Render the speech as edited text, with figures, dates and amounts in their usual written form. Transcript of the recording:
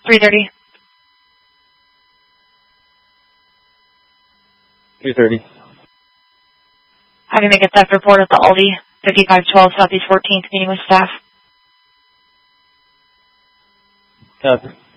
3:30. 3:30. Having make a theft report at the Aldi, 5512 Southeast 14th, meeting with staff. Copy.